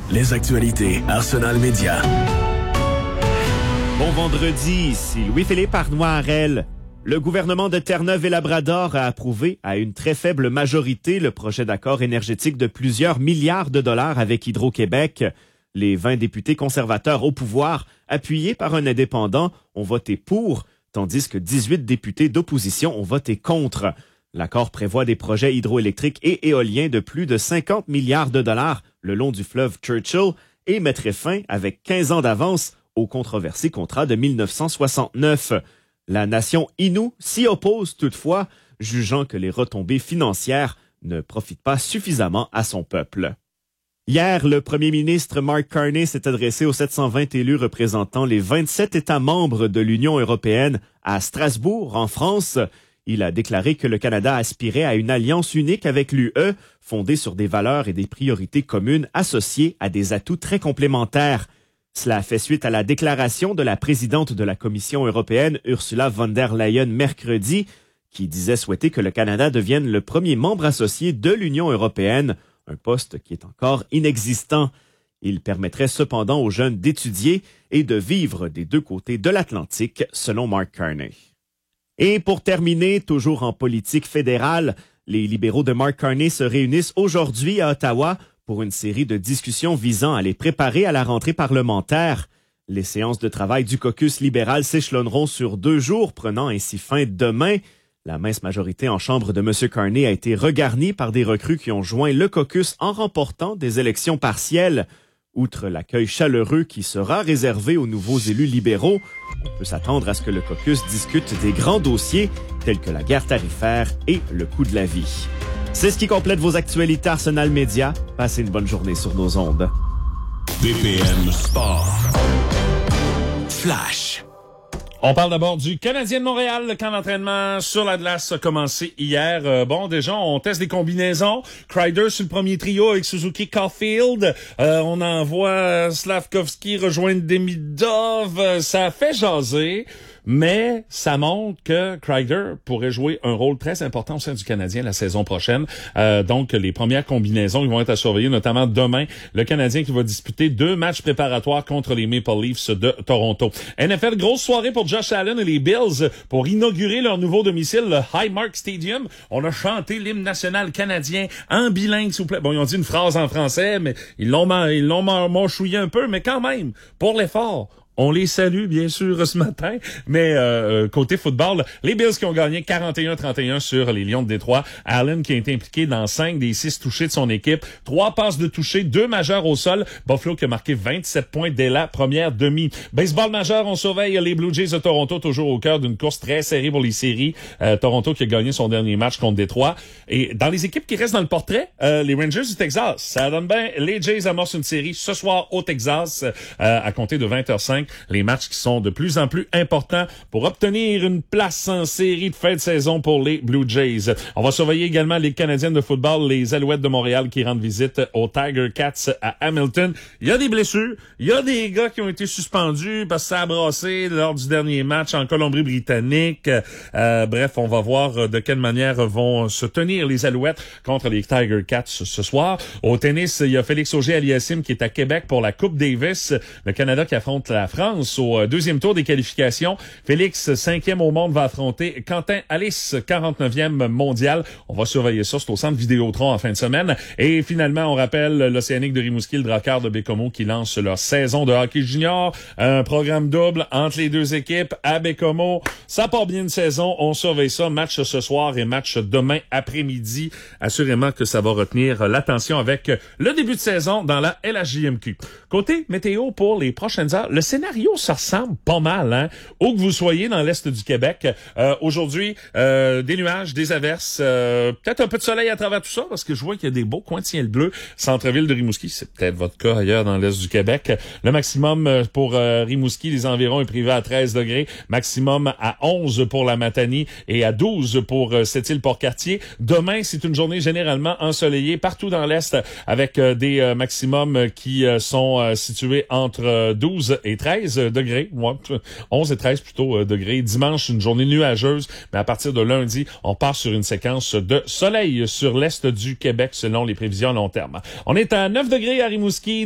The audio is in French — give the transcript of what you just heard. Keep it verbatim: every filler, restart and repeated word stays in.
les actualités Arsenal Média. Bon vendredi, ici Louis-Philippe Arnois-Harel. Le gouvernement de Terre-Neuve et Labrador a approuvé à une très faible majorité le projet d'accord énergétique de plusieurs milliards de dollars avec Hydro-Québec. Les vingt députés conservateurs au pouvoir, appuyés par un indépendant, ont voté pour, tandis que dix-huit députés d'opposition ont voté contre. L'accord prévoit des projets hydroélectriques et éoliens de plus de cinquante milliards de dollars le long du fleuve Churchill et mettrait fin, avec quinze ans d'avance, au controversé contrat de mille neuf cent soixante-neuf. La nation Innu s'y oppose toutefois, jugeant que les retombées financières ne profitent pas suffisamment à son peuple. Hier, le premier ministre Mark Carney s'est adressé aux sept cent vingt élus représentant les vingt-sept États membres de l'Union européenne à Strasbourg, en France. Il a déclaré que le Canada aspirait à une alliance unique avec l'U E, fondée sur des valeurs et des priorités communes associées à des atouts très complémentaires. Cela fait suite à la déclaration de la présidente de la Commission européenne, Ursula von der Leyen, mercredi, qui disait souhaiter que le Canada devienne le premier membre associé de l'Union européenne, un poste qui est encore inexistant. Il permettrait cependant aux jeunes d'étudier et de vivre des deux côtés de l'Atlantique, selon Mark Carney. Et pour terminer, toujours en politique fédérale, les libéraux de Mark Carney se réunissent aujourd'hui à Ottawa pour une série de discussions visant à les préparer à la rentrée parlementaire. Les séances de travail du caucus libéral s'échelonneront sur deux jours, prenant ainsi fin demain. La mince majorité en chambre de M. Carney a été regarnie par des recrues qui ont joint le caucus en remportant des élections partielles. Outre l'accueil chaleureux qui sera réservé aux nouveaux élus libéraux, on peut s'attendre à ce que le caucus discute des grands dossiers tels que la guerre tarifaire et le coût de la vie. C'est ce qui complète vos actualités Arsenal Média. Passez une bonne journée sur nos ondes. B P M Sport. Flash. On parle d'abord du Canadien de Montréal. Le camp d'entraînement sur la glace a commencé hier. Euh, bon, déjà, on teste des combinaisons. Kreider sur le premier trio avec Suzuki Caulfield. Euh, on envoie Slavkovski rejoindre Demidov. Euh, ça a fait jaser. Mais ça montre que Kreider pourrait jouer un rôle très important au sein du Canadien la saison prochaine. Euh, donc, les premières combinaisons qui vont être à surveiller, notamment demain, le Canadien qui va disputer deux matchs préparatoires contre les Maple Leafs de Toronto. N F L, grosse soirée pour Josh Allen et les Bills pour inaugurer leur nouveau domicile, le Highmark Stadium. On a chanté l'hymne national canadien en bilingue, s'il vous plaît. Bon, ils ont dit une phrase en français, mais ils l'ont, ils l'ont mâchouillé un peu, mais quand même, pour l'effort. On les salue, bien sûr, ce matin. Mais euh, côté football, les Bills qui ont gagné quarante et un à trente et un sur les Lions de Détroit. Allen qui a été impliqué dans cinq des six touchés de son équipe. Trois passes de toucher, deux majeurs au sol. Buffalo qui a marqué vingt-sept points dès la première demi. Baseball majeur, on surveille les Blue Jays de Toronto, toujours au cœur d'une course très serrée pour les séries. Euh, Toronto qui a gagné son dernier match contre Détroit. Et dans les équipes qui restent dans le portrait, euh, les Rangers du Texas, ça donne bien. Les Jays amorcent une série ce soir au Texas euh, à compter de vingt heures cinq. Les matchs qui sont de plus en plus importants pour obtenir une place en série de fin de saison pour les Blue Jays. On va surveiller également les Canadiennes de football, les Alouettes de Montréal qui rendent visite aux Tiger Cats à Hamilton. Il y a des blessures, il y a des gars qui ont été suspendus parce que ça a brassé lors du dernier match en Colombie-Britannique. Euh, bref, on va voir de quelle manière vont se tenir les Alouettes contre les Tiger Cats ce soir. Au tennis, il y a Félix Auger-Aliassime qui est à Québec pour la Coupe Davis. Le Canada qui affronte la France au deuxième tour des qualifications. Félix, cinquième au monde, va affronter Quentin Alice, quarante-neuvième mondial. On va surveiller ça, c'est au centre Vidéotron en fin de semaine. Et finalement, on rappelle l'Océanique de Rimouski, le Drakkar de Bécomo qui lance leur saison de hockey junior. Un programme double entre les deux équipes à Bécomo. Ça part bien une saison, on surveille ça. Match ce soir et match demain après-midi. Assurément que ça va retenir l'attention avec le début de saison dans la L H J M Q. Côté météo pour les prochaines heures, le scénario ça ressemble pas mal, hein? Où que vous soyez dans l'est du Québec. Euh, aujourd'hui, euh, des nuages, des averses, euh, peut-être un peu de soleil à travers tout ça, parce que je vois qu'il y a des beaux coins de ciel bleu. Centre-ville de Rimouski, c'est peut-être votre cas ailleurs dans l'est du Québec. Le maximum pour euh, Rimouski, les environs, est privé à treize degrés. Maximum à onze pour la Matanie et à douze pour euh, Sept-Îles-Port-Cartier. Demain, c'est une journée généralement ensoleillée partout dans l'est, avec euh, des euh, maximums qui euh, sont euh, situés entre euh, douze et treize degrés, ouais, onze et treize plutôt euh, degrés. Dimanche, une journée nuageuse, mais à partir de lundi, on part sur une séquence de soleil sur l'est du Québec selon les prévisions à long terme. On est à neuf degrés à Rimouski.